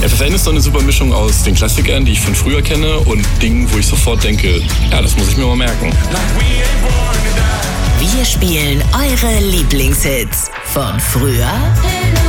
FFN ist so eine super Mischung aus den Klassikern, die ich von früher kenne, und Dingen, wo ich sofort denke, ja, das muss ich mir mal merken. Wir spielen eure Lieblingshits von früher